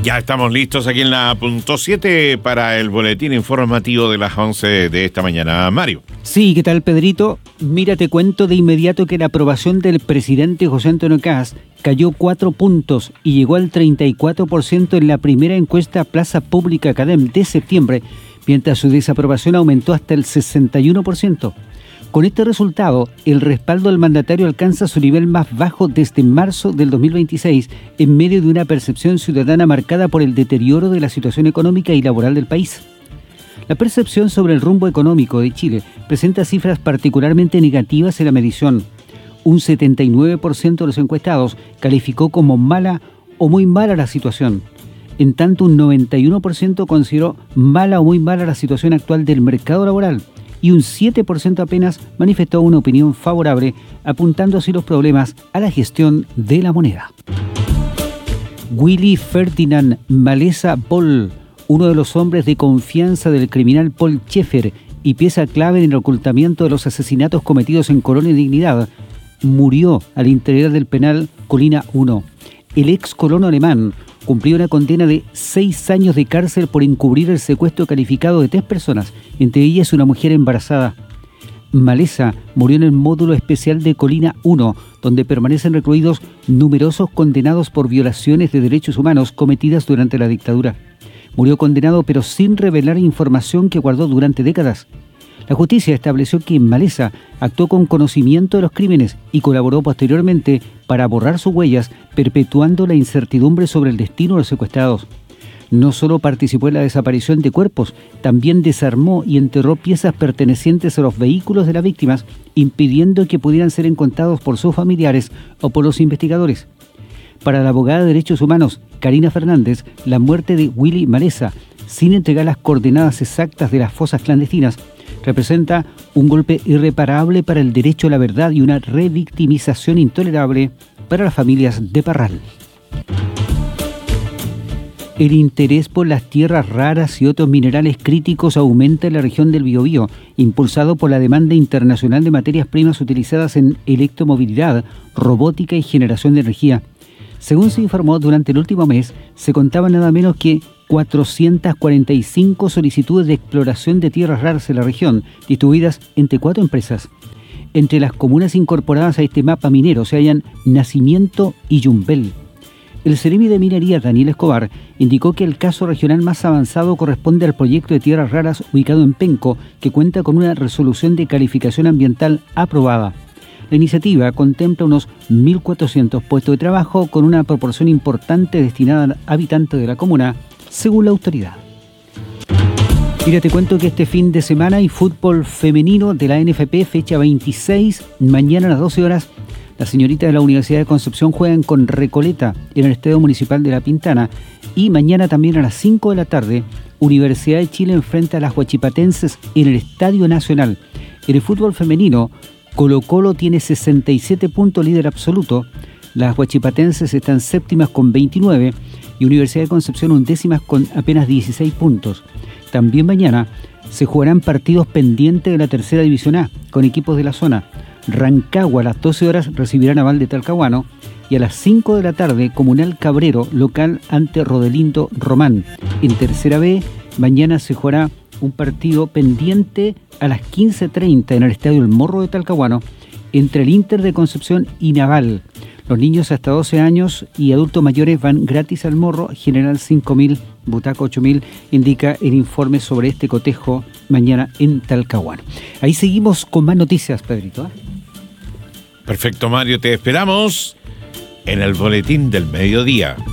Ya estamos listos aquí en la punto 7 para el boletín informativo de las 11 de esta mañana. Mario. Sí, ¿qué tal, Pedrito? Mira, te cuento de inmediato que la aprobación del presidente José Antonio Kast cayó 4 puntos y llegó al 34% en la primera encuesta Plaza Pública Academ de septiembre, mientras su desaprobación aumentó hasta el 61%. Con este resultado, el respaldo al mandatario alcanza su nivel más bajo desde marzo del 2026, en medio de una percepción ciudadana marcada por el deterioro de la situación económica y laboral del país. La percepción sobre el rumbo económico de Chile presenta cifras particularmente negativas en la medición. Un 79% de los encuestados calificó como mala o muy mala la situación. En tanto, un 91% consideró mala o muy mala la situación actual del mercado laboral, y un 7% apenas manifestó una opinión favorable, apuntando así los problemas a la gestión de la moneda. Willy Ferdinand Malesa Boll, uno de los hombres de confianza del criminal Paul Schaeffer y pieza clave en el ocultamiento de los asesinatos cometidos en Colonia Dignidad, murió al interior del penal Colina 1. El ex colono alemán cumplió una condena de 6 años de cárcel por encubrir el secuestro calificado de 3 personas, entre ellas una mujer embarazada. Malesa murió en el módulo especial de Colina 1, donde permanecen recluidos numerosos condenados por violaciones de derechos humanos cometidas durante la dictadura. Murió condenado pero sin revelar información que guardó durante décadas. La justicia estableció que Malesa actuó con conocimiento de los crímenes y colaboró posteriormente para borrar sus huellas, perpetuando la incertidumbre sobre el destino de los secuestrados. No solo participó en la desaparición de cuerpos, también desarmó y enterró piezas pertenecientes a los vehículos de las víctimas, impidiendo que pudieran ser encontrados por sus familiares o por los investigadores. Para la abogada de derechos humanos, Karina Fernández, la muerte de Willy Malesa, sin entregar las coordenadas exactas de las fosas clandestinas, representa un golpe irreparable para el derecho a la verdad y una revictimización intolerable para las familias de Parral. El interés por las tierras raras y otros minerales críticos aumenta en la región del Biobío, impulsado por la demanda internacional de materias primas utilizadas en electromovilidad, robótica y generación de energía. Según se informó, durante el último mes se contaban nada menos que 445 solicitudes de exploración de tierras raras en la región, distribuidas entre 4 empresas. Entre las comunas incorporadas a este mapa minero se hallan Nacimiento y Yumbel. El Ceremi de Minería, Daniel Escobar, indicó que el caso regional más avanzado corresponde al proyecto de tierras raras ubicado en Penco, que cuenta con una resolución de calificación ambiental aprobada. La iniciativa contempla unos 1.400 puestos de trabajo con una proporción importante destinada a habitantes de la comuna, según la autoridad. Mira, te cuento que este fin de semana hay fútbol femenino de la NFP, fecha 26, mañana a las 12 horas. Las señoritas de la Universidad de Concepción juegan con Recoleta en el Estadio Municipal de La Pintana, y mañana también a las 5 de la tarde, Universidad de Chile enfrenta a las huachipatenses en el Estadio Nacional. En el fútbol femenino, Colo-Colo tiene 67 puntos, líder absoluto. Las huachipatenses están séptimas con 29 y Universidad de Concepción undécimas con apenas 16 puntos. También mañana se jugarán partidos pendientes de la tercera división A con equipos de la zona. Rancagua a las 12 horas recibirá a Naval de Talcahuano, y a las 5 de la tarde Comunal Cabrero local ante Rodelindo Román. En tercera B mañana se jugará un partido pendiente a las 15:30 en el Estadio El Morro de Talcahuano entre el Inter de Concepción y Naval. Los niños hasta 12 años y adultos mayores van gratis al Morro, general 5.000, butaca 8.000, indica el informe sobre este cotejo mañana en Talcahuano. Ahí seguimos con más noticias, Pedrito. Perfecto, Mario, te esperamos en el boletín del mediodía.